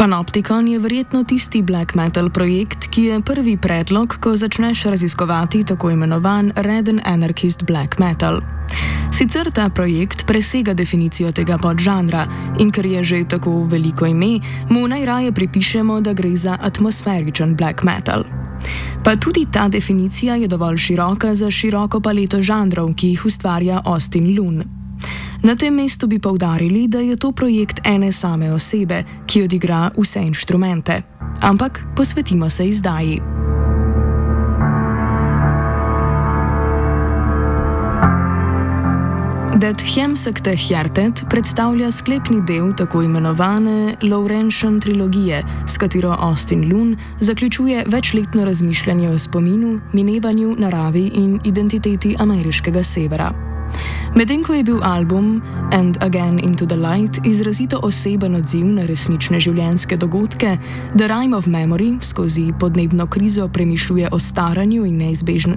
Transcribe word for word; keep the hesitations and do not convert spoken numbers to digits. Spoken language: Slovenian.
Panopticon je verjetno tisti black metal projekt, ki je prvi predlog, ko začneš raziskovati tako imenovan Red and Anarchist black metal. Sicer ta projekt presega definicijo tega podžanra in ker je že tako veliko ime, mu najraje pripišemo, da gre za atmosferičen black metal. Pa tudi ta definicija je dovolj široka za široko paleto žanrov, ki jih ustvarja Austin Lune. Na tem mestu bi poudarili, da je to projekt ene same osebe, ki odigra vse inštrumente. Ampak posvetimo se izdaji. Det Hemsökte Hjärtat predstavlja sklepni del tako imenovane Laurentian trilogije, s katero Austin Lune zaključuje večletno razmišljanje o spominu, minevanju, naravi in identiteti ameriškega severa. Medtem ko je bil album And Again Into the Light izrazito oseben odziv na resnične življenjske dogodke, The Rime of Memory skozi podnebno krizo premišljuje o staranju in neizbežnosti